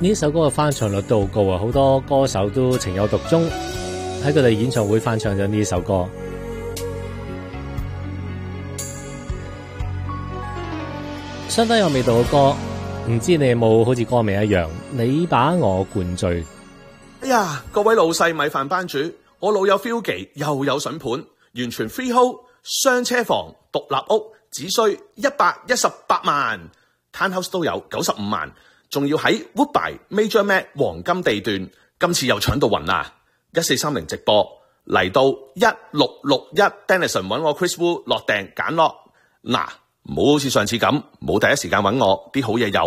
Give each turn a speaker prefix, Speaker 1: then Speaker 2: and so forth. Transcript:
Speaker 1: 呢首歌嘅翻唱率都好高啊，好多歌手都情有獨鍾，喺佢哋演唱會翻唱咗呢首歌。相當有味道嘅歌，唔知你有冇好似歌名一樣，你把我灌醉。
Speaker 2: 哎呀，各位老細米飯班主，我老友 Philgy 又有筍盤，完全 freehold， 雙車房，獨立屋，只需118萬 ，townhouse 都有95萬，仲要喺 Woodbine Major Mac 黃金地段，今次又搶到暈啦！1430直播嚟到1661 Denison 揾我 Chris Wu 落訂揀落嗱。唔好好似上次咁，冇第一時間揾我，啲好嘢又